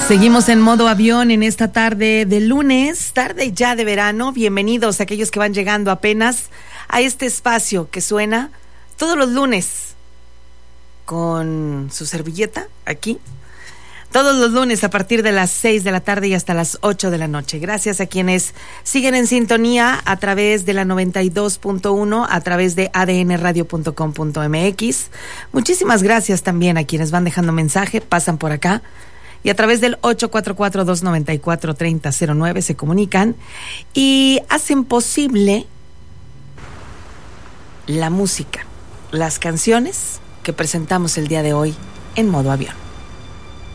Seguimos en modo avión en esta tarde de lunes, tarde ya de verano. Bienvenidos a aquellos que van llegando apenas a este espacio que suena todos los lunes con su servilleta aquí. Todos los lunes a partir de las 6 de la tarde y hasta las 8 de la noche. Gracias a quienes siguen en sintonía a través de la 92.1, a través de adnradio.com.mx. Muchísimas gracias también a quienes van dejando mensaje, pasan por acá. Y a través del 844-294-3009 se comunican y hacen posible la música, las canciones que presentamos el día de hoy en modo avión.